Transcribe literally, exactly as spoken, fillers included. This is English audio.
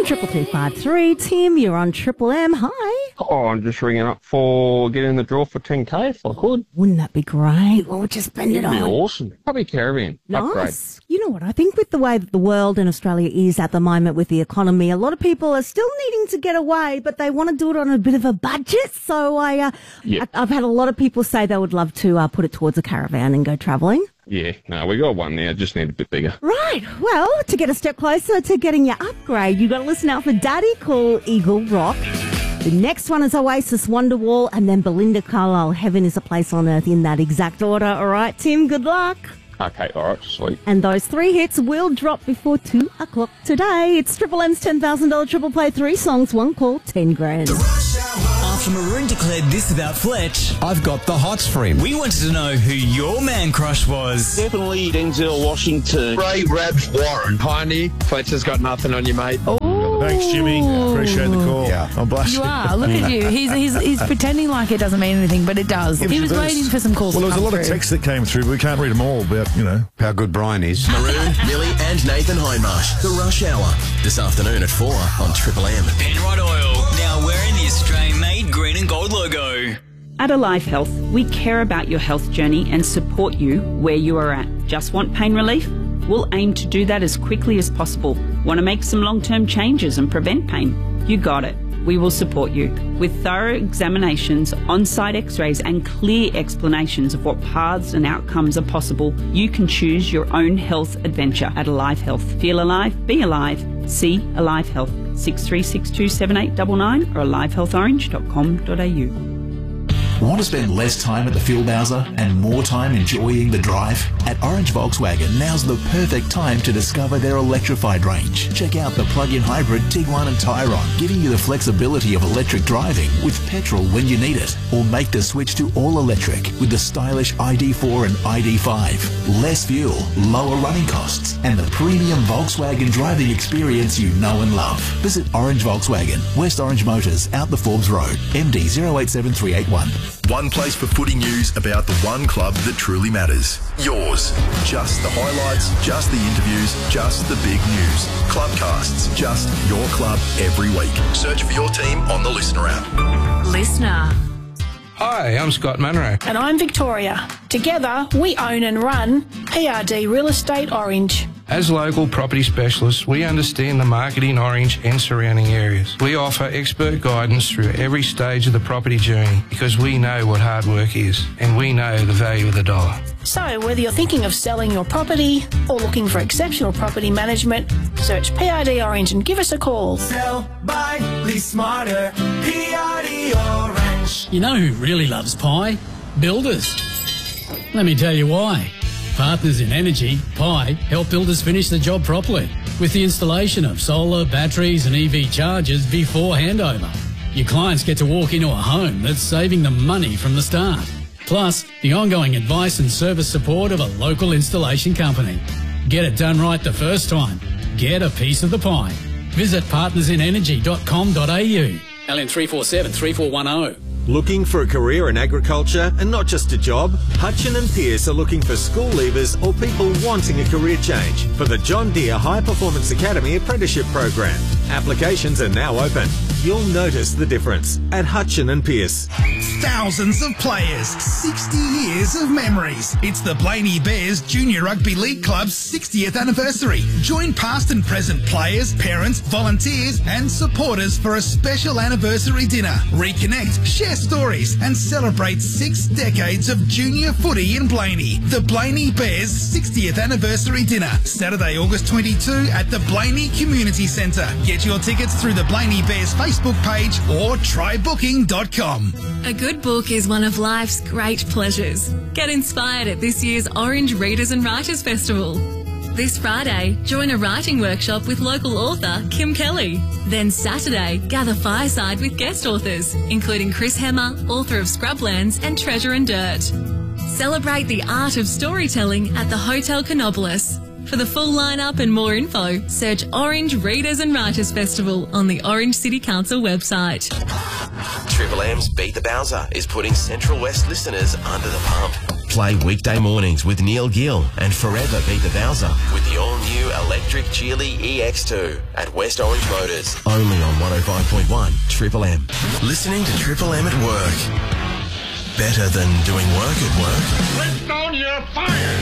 one triple two five three. Tim, you're on Triple M. Hi. Oh, I'm just ringing up for getting in the draw for ten K if I could. Wouldn't that be great? What would you spend it on? That'd be awesome. Probably caravan. Upgrade. Nice. You know what? I think with the way that the world and Australia is at the moment with the economy, a lot of people are still needing to get away, but they want to do it on a bit of a budget. So I, uh, Yep. I I've had a lot of people say they would love to uh, put it towards a caravan and go travelling. Yeah, no, we got one now. Just need a bit bigger. Right. Well, to get a step closer to getting your upgrade, you've got to listen out for Daddy Cool Eagle Rock. The next one is Oasis Wonderwall, and then Belinda Carlisle, Heaven is a Place on Earth, in that exact order. All right, Tim, good luck. Okay, all right, sweet. And those three hits will drop before two o'clock today. It's Triple M's ten thousand dollars Triple Play, three songs, one call, ten grand. After Maroon declared this about Fletch, I've got the hots for him. we wanted to know who your man crush was. Definitely Denzel Washington. Ray Rabs Warren. Piney, Fletcher's got nothing on you, mate. Thanks, Jimmy. Appreciate the call. Yeah. I'm blushing. You are. Look at you. He's, he's he's pretending like it doesn't mean anything, but it does. Give us He a was boost. waiting for some calls Well, to there was a come lot of through. texts that came through, but we can't read them all about, you know. How good Brian is. Maroon, Millie and Nathan Hindmarsh. The Rush Hour. This afternoon at four on Triple M. Penrod Oil, now wearing the Australian-made green and gold logo. At Alive Health, we care about your health journey and support you where you are at. Just want pain relief? We'll aim to do that as quickly as possible. Want to make some long-term changes and prevent pain? You got it. We will support you. With thorough examinations, on-site x-rays and clear explanations of what paths and outcomes are possible, you can choose your own health adventure at Alive Health. Feel alive, be alive. See Alive Health. six three six two seven eight nine nine or alive health orange dot com dot a u. Want to spend less time at the fuel bowser and more time enjoying the drive? At Orange Volkswagen, now's the perfect time to discover their electrified range. Check out the plug-in hybrid Tiguan and Tyron, giving you the flexibility of electric driving with petrol when you need it. Or make the switch to all-electric with the stylish I D four and I D five. Less fuel, lower running costs, and the premium Volkswagen driving experience you know and love. Visit Orange Volkswagen, West Orange Motors, out the Forbes Road, M D zero eight seven three eight one. One place for footy news about the one club that truly matters. Yours. Just the highlights, just the interviews, just the big news. Clubcasts, just your club every week. Search for your team on the Listener app. Listener. Hi, I'm Scott Munro. And I'm Victoria. Together, we own and run P R D Real Estate Orange. As local property specialists, we understand the market in Orange and surrounding areas. We offer expert guidance through every stage of the property journey because we know what hard work is and we know the value of the dollar. So whether you're thinking of selling your property or looking for exceptional property management, search P R D Orange and give us a call. Sell, buy, lease smarter. P R D Orange. You know who really loves pie? Builders. Let me tell you why. Partners in Energy, Pi, help builders finish the job properly with the installation of solar, batteries and E V chargers before handover. Your clients get to walk into a home that's saving them money from the start. Plus, the ongoing advice and service support of a local installation company. Get it done right the first time. Get a piece of the pie. Visit partners in energy dot com dot a u. L N three four seven three four one zero. Looking for a career in agriculture and not just a job? Hutchin and Pearce are looking for school leavers or people wanting a career change for the John Deere High Performance Academy Apprenticeship Program. Applications are now open. You'll notice the difference at Hutchin and Pearce. Thousands of players, sixty years of memories. It's the Blaney Bears Junior Rugby League Club's sixtieth anniversary. Join past and present players, parents, volunteers and supporters for a special anniversary dinner. Reconnect, share stories and celebrate six decades of junior footy in Blaney. The Blaney Bears sixtieth anniversary dinner, Saturday, August twenty-second at the Blaney Community Centre. Get your tickets through the Blaney Bears Facebook page or try booking dot com. A good book is one of life's great pleasures. Get inspired at this year's Orange Readers and Writers Festival. This Friday, join a writing workshop with local author Kim Kelly. Then Saturday, gather fireside with guest authors, including Chris Hemmer, author of Scrublands and Treasure and Dirt. Celebrate the art of storytelling at the Hotel Canopolis. For the full lineup and more info, search Orange Readers and Writers Festival on the Orange City Council website. Triple M's Beat the Bowser is putting Central West listeners under the pump. Play weekday mornings with Neil Gill and forever beat the Bowser with the all-new electric Geely E X two at West Orange Motors. Only on one oh five point one Triple M. Listening to Triple M at work. Better than doing work at work. List on your fire!